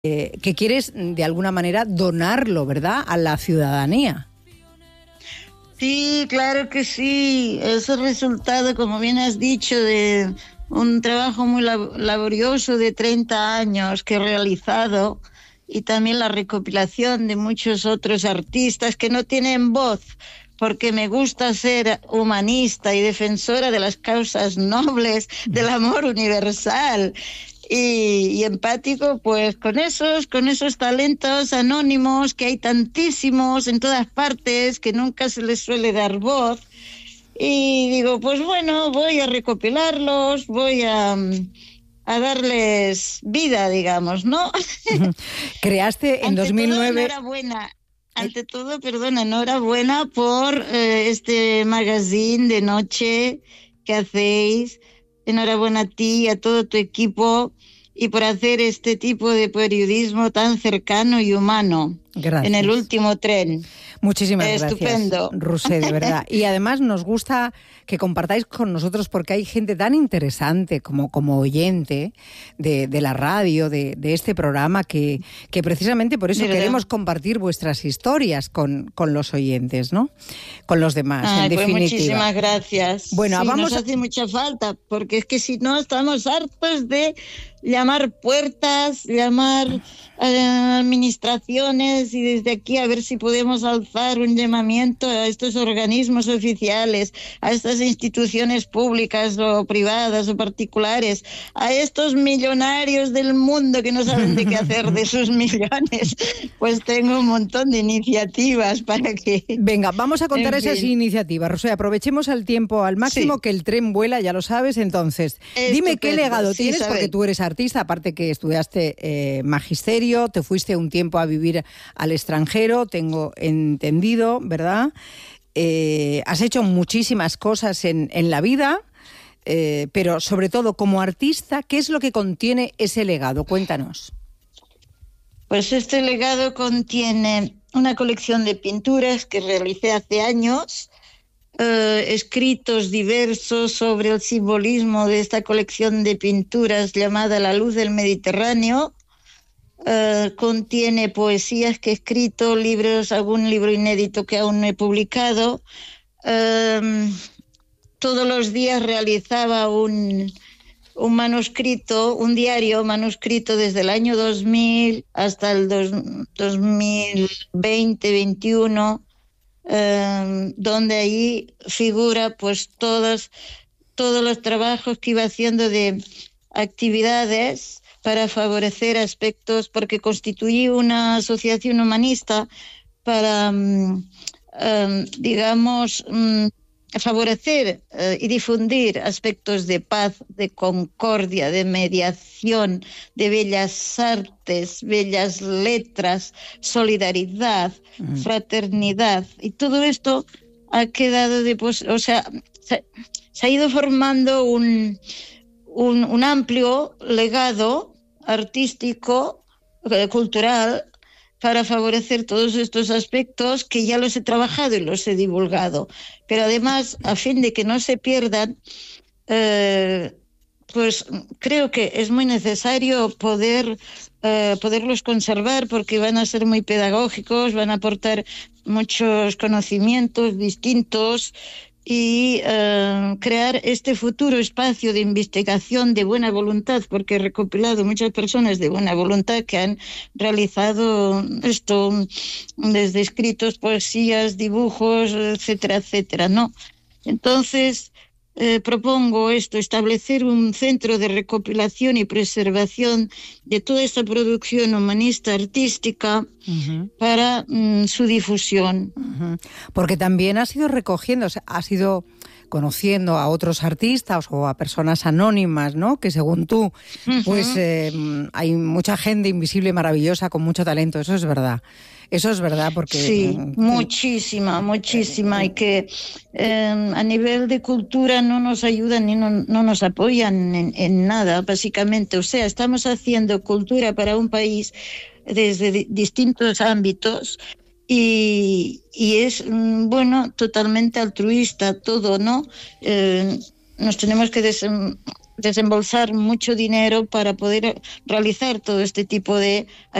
que quieres de alguna manera donarlo, ¿verdad?, a la ciudadanía. Sí, claro que sí. Es el resultado, como bien has dicho, de un trabajo muy laborioso de 30 años que he realizado, y también la recopilación de muchos otros artistas que no tienen voz, porque me gusta ser humanista y defensora de las causas nobles, del amor universal y empático, pues con esos talentos anónimos que hay tantísimos en todas partes, que nunca se les suele dar voz. Y digo, pues bueno, voy a recopilarlos, voy a darles vida, digamos, ¿no? Creaste en 2009... Ante todo, enhorabuena por este magazine de noche que hacéis. Enhorabuena a ti y a todo tu equipo, y por hacer este tipo de periodismo tan cercano y humano. Gracias. En el último tren. Muchísimas gracias, estupendo. Rusé, de verdad. Y además nos gusta que compartáis con nosotros, porque hay gente tan interesante como oyente de la radio, de este programa, que precisamente por eso queremos compartir vuestras historias con los oyentes, ¿no? Con los demás, en definitiva. Pues muchísimas gracias. Bueno, sí, nos hace mucha falta, porque es que si no estamos hartos de llamar puertas, llamar administraciones, y desde aquí a ver si podemos alzar un llamamiento a estos organismos oficiales, a estas instituciones públicas o privadas o particulares, a estos millonarios del mundo que no saben de qué hacer de sus millones. Pues tengo un montón de iniciativas para que... Venga, vamos a contar esas iniciativas, Rosé. Aprovechemos el tiempo al máximo, que el tren vuela, ya lo sabes. Entonces, dime qué legado tienes, porque tú eres artista, aparte que estudiaste magisterio, te fuiste un tiempo a vivir al extranjero, tengo entendido, ¿verdad? Has hecho muchísimas cosas en la vida, pero sobre todo como artista, ¿qué es lo que contiene ese legado? Cuéntanos. Pues este legado contiene una colección de pinturas que realicé hace años, escritos diversos sobre el simbolismo de esta colección de pinturas llamada La Luz del Mediterráneo. Contiene poesías que he escrito, libros, algún libro inédito que aún no he publicado. Todos los días realizaba un manuscrito, un diario manuscrito desde el año 2000 hasta el 2020-21, donde ahí figura pues todos los trabajos que iba haciendo de actividades para favorecer aspectos, porque constituí una asociación humanista para, favorecer y difundir aspectos de paz, de concordia, de mediación, de bellas artes, bellas letras, solidaridad, fraternidad. Y todo esto ha quedado se ha ido formando un amplio legado artístico, cultural, para favorecer todos estos aspectos que ya los he trabajado y los he divulgado. Pero además, a fin de que no se pierdan, pues creo que es muy necesario poderlos conservar, porque van a ser muy pedagógicos, van a aportar muchos conocimientos distintos, y crear este futuro espacio de investigación de buena voluntad, porque he recopilado muchas personas de buena voluntad que han realizado esto, desde escritos, poesías, dibujos, etcétera, etcétera, ¿no? Entonces, propongo establecer un centro de recopilación y preservación de toda esta producción humanista artística para su difusión. Porque también has ido recogiendo, has ido conociendo a otros artistas o a personas anónimas, ¿no? Que según tú, pues hay mucha gente invisible y maravillosa con mucho talento. Eso es verdad. Eso es verdad, porque... Sí, muchísima, y que a nivel de cultura no nos ayudan ni no nos apoyan en nada, básicamente. O sea, estamos haciendo cultura para un país desde distintos ámbitos, y es, totalmente altruista todo, ¿no? Nos tenemos que desembolsar mucho dinero para poder realizar todo este tipo de